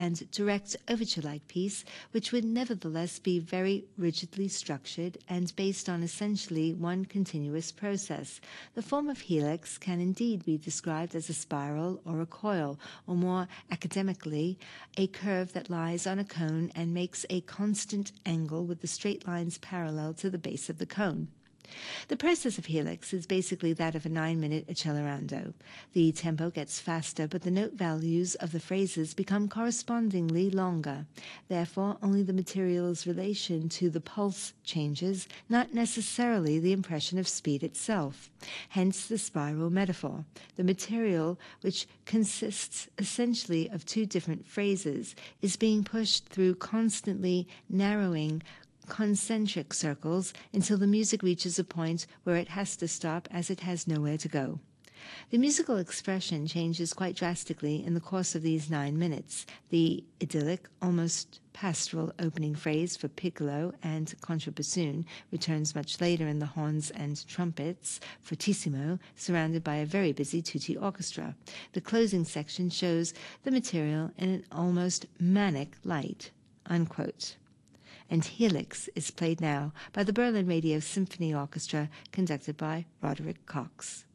and direct overture-like piece, which would nevertheless be very rigidly structured and based on essentially one continuous process. The form of helix can indeed be described as a spiral or a coil, or more academically, a curve that lies on a cone and makes a constant angle with the straight lines parallel to the base of the cone. The process of helix is basically that of a 9-minute accelerando. The tempo gets faster, but the note values of the phrases become correspondingly longer. Therefore, only the material's relation to the pulse changes, not necessarily the impression of speed itself. Hence the spiral metaphor. The material, which consists essentially of two different phrases, is being pushed through constantly narrowing concentric circles until the music reaches a point where it has to stop as it has nowhere to go. The musical expression changes quite drastically in the course of these 9 minutes. The idyllic, almost pastoral opening phrase for piccolo and contrabassoon returns much later in the horns and trumpets, fortissimo, surrounded by a very busy tutti orchestra. The closing section shows the material in an almost manic light." Unquote. And Helix is played now by the Berlin Radio Symphony Orchestra, conducted by Roderick Cox.